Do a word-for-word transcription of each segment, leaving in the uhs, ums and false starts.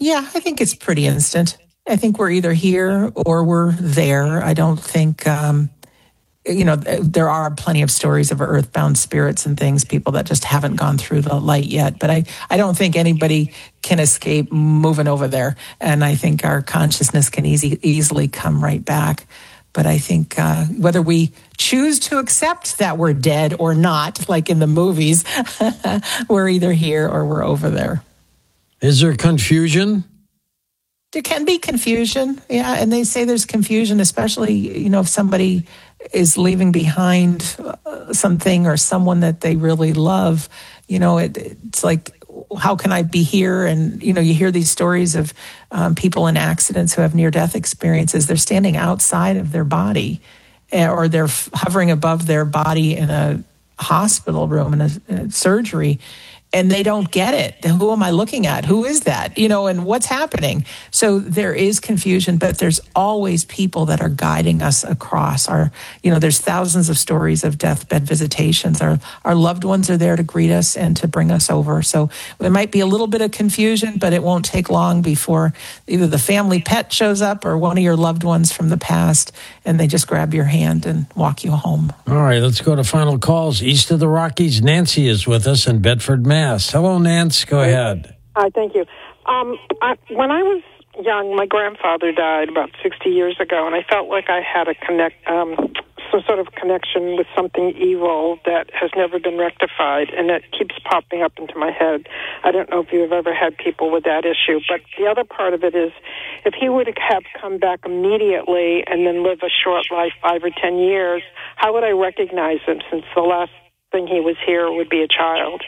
Yeah, I think it's pretty instant. I think we're either here or we're there. I don't think, um, you know, there are plenty of stories of earthbound spirits and things, people that just haven't gone through the light yet. But I, I don't think anybody can escape moving over there. And I think our consciousness can easy, easily come right back. But I think uh, whether we choose to accept that we're dead or not, like in the movies, we're either here or we're over there. Is there confusion? There can be confusion, yeah. And they say there's confusion, especially, you know, if somebody is leaving behind uh, something or someone that they really love. You know, it, it's like, how can I be here? And, you know, you hear these stories of um, people in accidents who have near-death experiences. They're standing outside of their body, or they're hovering above their body in a hospital room, in a, in a surgery, and they don't get it. Who am I looking at? Who is that? You know, and what's happening? So there is confusion, but there's always people that are guiding us across our, you know, there's thousands of stories of deathbed visitations. Our, our loved ones are there to greet us and to bring us over. So there might be a little bit of confusion, but it won't take long before either the family pet shows up or one of your loved ones from the past, and they just grab your hand and walk you home. All right, let's go to final calls. East of the Rockies, Nancy is with us in Bedford, Mass. Hello, Nance. Go ahead. Hi, thank you. Um, I, when I was young, my grandfather died about sixty years ago, and I felt like I had a connect, um, some sort of connection with something evil that has never been rectified, and it keeps popping up into my head. I don't know if you've ever had people with that issue, but the other part of it is, if he would have come back immediately and then live a short life, five or ten years, how would I recognize him, since the last thing he was here would be a child?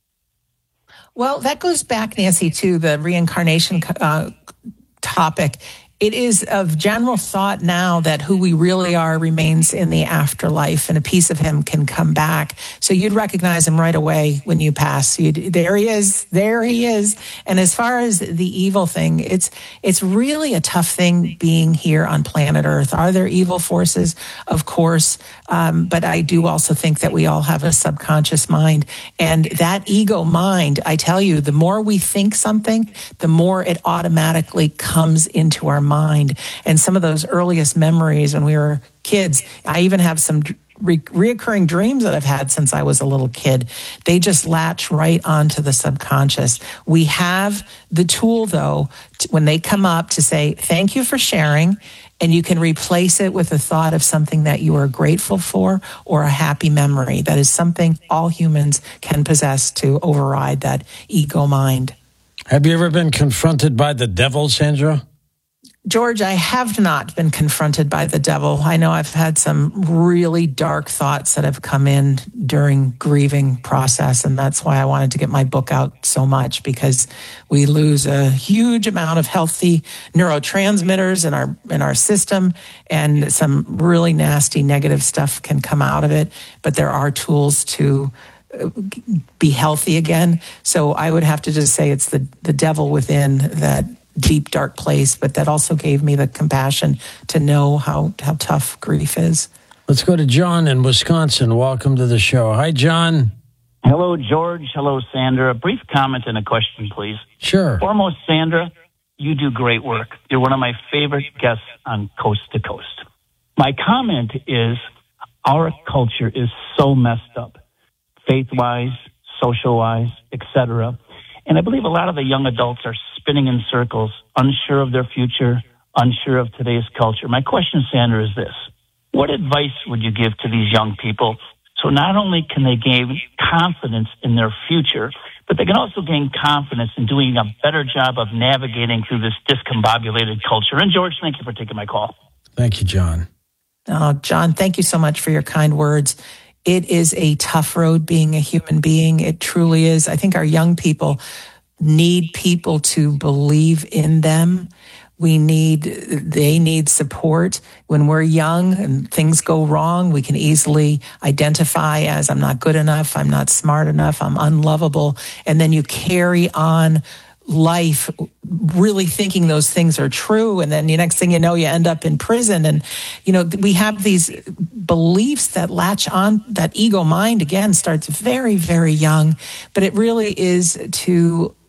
Well, that goes back, Nancy, to the reincarnation uh, topic. It is of general thought now that who we really are remains in the afterlife, and a piece of him can come back. So you'd recognize him right away when you pass. You'd, there he is, there he is. And as far as the evil thing, it's it's really a tough thing being here on planet Earth. Are there evil forces? Of course. Um, but I do also think that we all have a subconscious mind. And that ego mind, I tell you, the more we think something, the more it automatically comes into our mind. And some of those earliest memories when we were kids, I even have some re- reoccurring dreams that I've had since I was a little kid. They just latch right onto the subconscious. We have the tool, though, to, when they come up, to say, thank you for sharing. And you can replace it with a thought of something that you are grateful for or a happy memory. That is something all humans can possess to override that ego mind. Have you ever been confronted by the devil, Sandra? George, I have not been confronted by the devil. I know I've had some really dark thoughts that have come in during grieving process, and that's why I wanted to get my book out so much, because we lose a huge amount of healthy neurotransmitters in our in our system, and some really nasty negative stuff can come out of it. But there are tools to be healthy again. So I would have to just say it's the, the devil within that deep, dark place, but that also gave me the compassion to know how, how tough grief is. Let's go to John in Wisconsin. Welcome to the show. Hi, John. Hello, George. Hello, Sandra. A brief comment and a question, please. Sure. Foremost, Sandra, you do great work. You're one of my favorite guests on Coast to Coast. My comment is, our culture is so messed up, faith-wise, social-wise, et cetera. And I believe a lot of the young adults are spinning in circles, unsure of their future, unsure of today's culture. My question, Sandra, is this. What advice would you give to these young people so not only can they gain confidence in their future, but they can also gain confidence in doing a better job of navigating through this discombobulated culture? And George, thank you for taking my call. Thank you, John. Oh, John, thank you so much for your kind words. It is a tough road being a human being. It truly is. I think our young people need people to believe in them. We need, they need support. When we're young and things go wrong, we can easily identify as, I'm not good enough, I'm not smart enough, I'm unlovable. And then you carry on life really thinking those things are true, and then the next thing you know, you end up in prison. And you know, we have these beliefs that latch on. That ego mind again starts very, very young, but it really is to